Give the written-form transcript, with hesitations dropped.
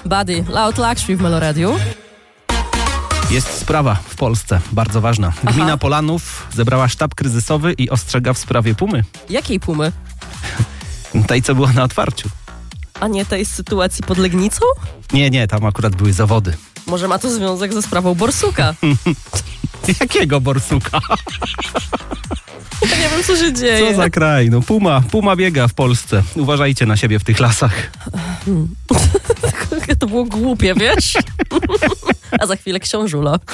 Buddy, Loud Luxury w Meloradiu. Jest sprawa w Polsce, bardzo ważna. Gmina Polanów zebrała sztab kryzysowy i ostrzega w sprawie Pumy. Jakiej Pumy? Tej, co była na otwarciu. A nie tej sytuacji pod Legnicą? Nie, tam akurat były zawody. Może ma to związek ze sprawą Borsuka? Jakiego Borsuka? Ja nie wiem, co się dzieje. Co za kraj? No Puma biega w Polsce. Uważajcie na siebie w tych lasach. To było głupie, wiesz? A za chwilę książula.